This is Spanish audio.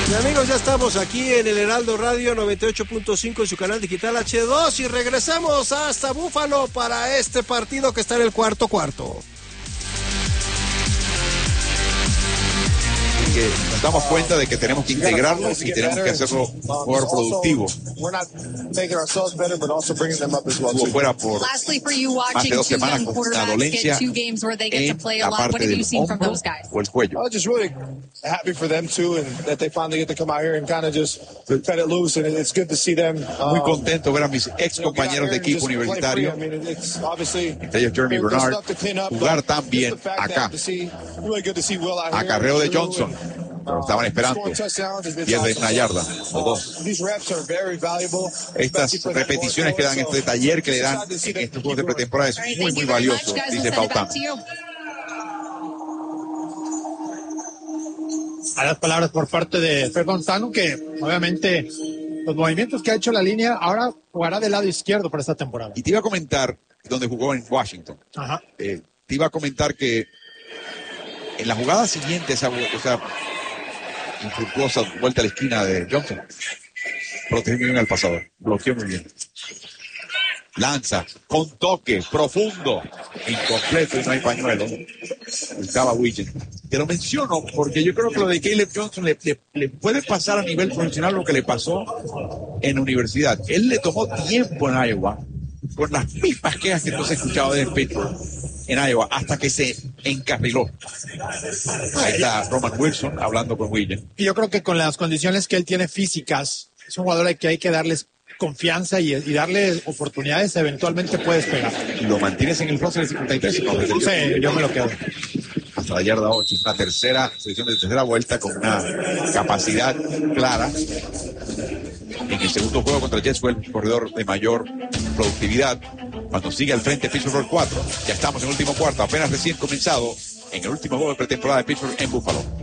Y amigos, ya estamos aquí en el Heraldo Radio 98.5 en su canal digital H2 y regresamos hasta Búfalo para este partido que está en el cuarto. Que nos damos cuenta de que tenemos que integrarlos y tenemos que hacerlo jugador productivo. Estuvo fuera por más de 2 semanas con una dolencia en la parte del hombro o el cuello. Muy contento ver a mis ex compañeros de equipo universitario, entre ellos Jeremy Bernard, jugar tan bien acá. Acarreo de Johnson, pero estaban esperando. Pierde una yarda o 2. Estas repeticiones que dan este taller que le dan en estos juegos de pretemporada es muy valioso, dice Pautan. A las palabras por parte de Fer Gonzalo, que obviamente los movimientos que ha hecho la línea ahora jugará del lado izquierdo para esta temporada. Y te iba a comentar, donde jugó en Washington, te iba a comentar que en la jugada siguiente, esa infructuosa vuelta a la esquina de Johnson, protegió muy bien al pasador, bloqueó muy bien. Lanza, con toque, profundo, incompleto y no hay pañuelo. Estaba Williams. Te lo menciono porque yo creo que lo de Caleb Johnson le puede pasar a nivel profesional lo que le pasó en la universidad. Él le tomó tiempo en Iowa, con las mismas quejas que tú has escuchado de Pittsburgh en Iowa, hasta que se encarriló. Ahí está Roman Wilson hablando con Williams. Y yo creo que con las condiciones que él tiene físicas, es un jugador al que hay que darles confianza y darle oportunidades, eventualmente puedes pegar. ¿Lo mantienes en el roster de 53? No, sí, yo me lo quedo. Hasta la yarda 8, una selección de tercera vuelta con una capacidad clara. En el segundo juego contra Jets fue el corredor de mayor productividad. Cuando sigue al frente Pittsburgh 4, ya estamos en el último cuarto, apenas recién comenzado en el último juego de pretemporada de Pittsburgh en Buffalo.